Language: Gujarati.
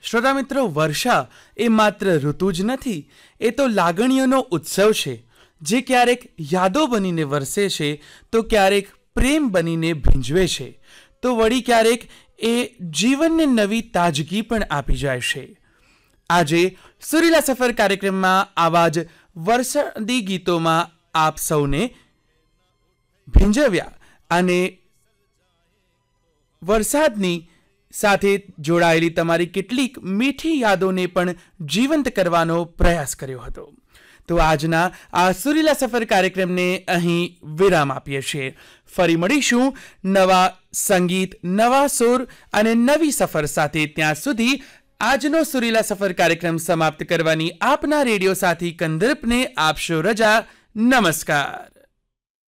શ્રોતા મિત્રો, વર્ષા એ માત્ર ઋતુ જ નથી, એ તો લાગણીઓનો ઉત્સવ છે જે ક્યારેક યાદો બનીને વરસે છે, તો ક્યારેક પ્રેમ બનીને ભીંજવે છે, તો વળી ક્યારેક એ જીવનને નવી તાજગી પણ આપી જાય છે. આજે સુરીલા સફર કાર્યક્રમમાં આવા જ વરસાદી ગીતોમાં આપ સૌને ભીંજવ્યા અને વરસાદની સાથે જોડાયેલી તમારી કેટલીક મીઠી યાદોને પણ જીવંત કરવાનો પ્રયાસ કર્યો હતો. તો આજના આ સુરીલા સફર કાર્યક્રમને અહીં વિરામ આપીએ છીએ. ફરી મળીશું નવા સંગીત, નવા સુર અને નવી સફર સાથે. ત્યાં સુધી આજનો સુરીલા સફર કાર્યક્રમ સમાપ્ત કરવાની આપના રેડિયો સાથી કંદર્પને આપશો રજા. નમસ્કાર.